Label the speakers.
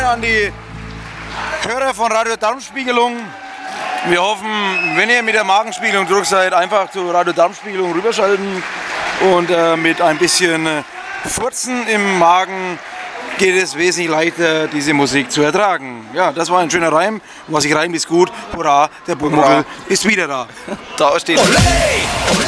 Speaker 1: an die Hörer von Radio Darmspiegelung. Wir hoffen, wenn ihr mit der Magenspiegelung durch seid, einfach zur Radio Darmspiegelung rüberschalten. Und mit ein bisschen Furzen im Magen geht es wesentlich leichter, diese Musik zu ertragen. Ja, das war ein schöner Reim. Und was ich reimt, ist gut. Hurra, der Pumuckl ist wieder da.
Speaker 2: Da steht.